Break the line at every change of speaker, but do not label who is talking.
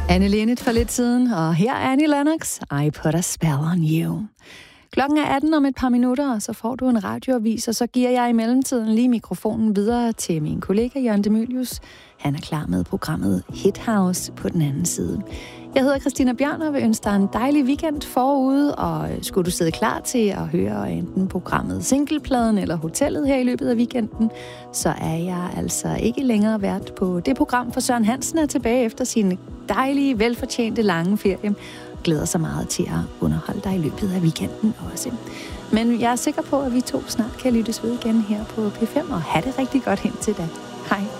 Anne Linnet for lidt siden, og her er Annie Lennox, I Put a Spell on You. Klokken er 18 om et par minutter, og så får du en radioavis, og så giver jeg i mellemtiden lige mikrofonen videre til min kollega Jørgen Demilius. Han er klar med programmet Hit House på den anden side. Jeg hedder Christina Bjørn og vil ønske dig en dejlig weekend forude, og skulle du sidde klar til at høre enten programmet Singlepladen eller Hotellet her i løbet af weekenden, så er jeg altså ikke længere vært på det program, for Søren Hansen er tilbage efter sin dejlige, velfortjente lange ferie. Glæder sig meget til at underholde dig i løbet af weekenden også. Men jeg er sikker på, at vi to snart kan lyttes ved igen her på P5, og have det rigtig godt hen til da. Hej.